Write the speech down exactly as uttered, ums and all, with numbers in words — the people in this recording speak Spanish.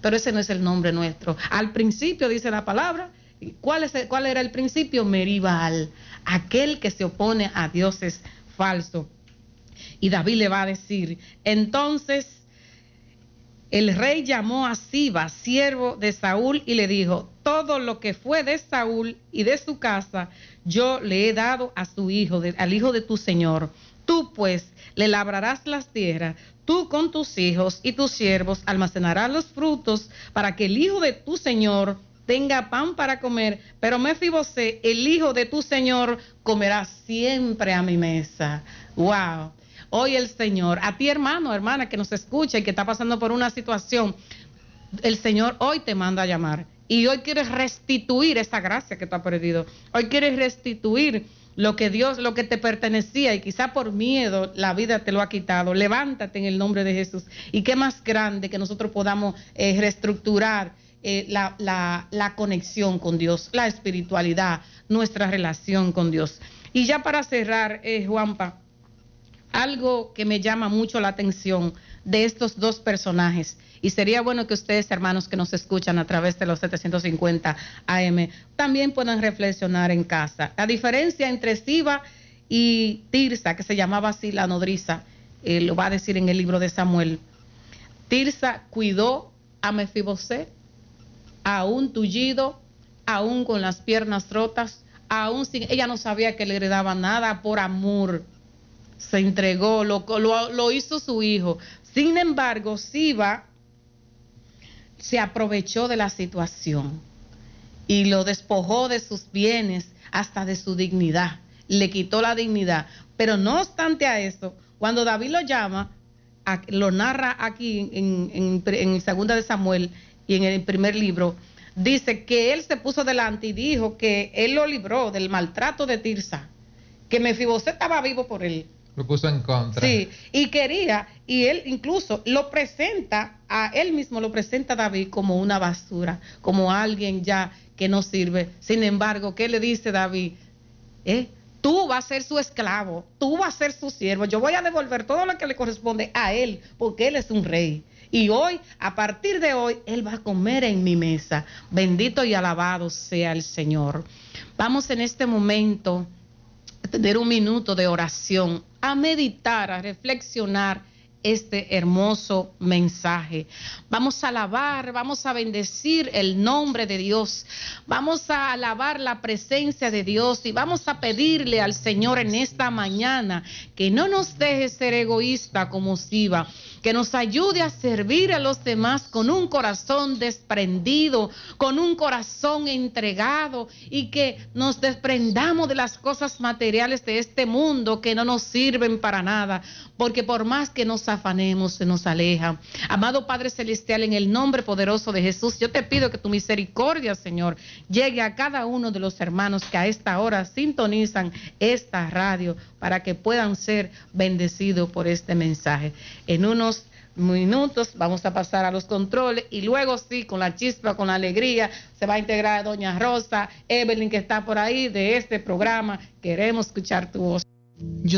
pero ese no es el nombre nuestro. Al principio dice la palabra, ¿cuál, es el, cuál era el principio? Meribal, aquel que se opone a dioses falsos. Y David le va a decir, entonces el rey llamó a Siba, siervo de Saúl, y le dijo, todo lo que fue de Saúl y de su casa, yo le he dado a su hijo, de, al hijo de tu señor. Tú pues le labrarás las tierras, tú con tus hijos y tus siervos almacenarás los frutos para que el hijo de tu señor tenga pan para comer, pero Mefibosé, el hijo de tu señor, comerá siempre a mi mesa. Wow. Hoy el Señor, a ti hermano, hermana que nos escucha y que está pasando por una situación, el Señor hoy te manda a llamar y hoy quieres restituir esa gracia que tú has perdido. Hoy quieres restituir lo que Dios, lo que te pertenecía y quizá por miedo la vida te lo ha quitado. Levántate en el nombre de Jesús. Y qué más grande que nosotros podamos eh, reestructurar eh, la, la, la conexión con Dios, la espiritualidad, nuestra relación con Dios. Y ya para cerrar, eh, Juanpa, algo que me llama mucho la atención de estos dos personajes, y sería bueno que ustedes, hermanos que nos escuchan a través de los setecientos cincuenta A M, también puedan reflexionar en casa. La diferencia entre Siba y Tirsa, que se llamaba así la nodriza, eh, lo va a decir en el libro de Samuel. Tirsa cuidó a Mefibosé, aún tullido, aún con las piernas rotas, aún sin, ella no sabía que le heredaba nada, por amor se entregó, lo, lo, lo hizo su hijo. Sin embargo, Siba se aprovechó de la situación y lo despojó de sus bienes, hasta de su dignidad, le quitó la dignidad. Pero no obstante a eso, cuando David lo llama, a, lo narra aquí en, en, en Segunda de Samuel y en el primer libro, dice que él se puso delante y dijo que él lo libró del maltrato de Tirsa, que Mefibosé estaba vivo por él. Lo puso en contra. Sí, y quería, y él incluso lo presenta, a él mismo lo presenta a David como una basura, como alguien ya que no sirve. Sin embargo, ¿qué le dice David? ¿Eh? Tú vas a ser su esclavo, tú vas a ser su siervo, yo voy a devolver todo lo que le corresponde a él, porque él es un rey. Y hoy, a partir de hoy, él va a comer en mi mesa. Bendito y alabado sea el Señor. Vamos en este momento a tener un minuto de oración, a meditar, a reflexionar este hermoso mensaje. Vamos a alabar, vamos a bendecir el nombre de Dios, vamos a alabar la presencia de Dios y vamos a pedirle al Señor en esta mañana que no nos deje ser egoísta como Siba, que nos ayude a servir a los demás con un corazón desprendido, con un corazón entregado, y que nos desprendamos de las cosas materiales de este mundo que no nos sirven para nada, porque por más que nos afanemos se nos aleja. Amado Padre Celestial, en el nombre poderoso de Jesús, yo te pido que tu misericordia, Señor, llegue a cada uno de los hermanos que a esta hora sintonizan esta radio, para que puedan ser bendecidos por este mensaje. En unos minutos vamos a pasar a los controles y luego sí, con la chispa, con la alegría, se va a integrar doña Rosa, Evelyn, que está por ahí de este programa. Queremos escuchar tu voz. Yo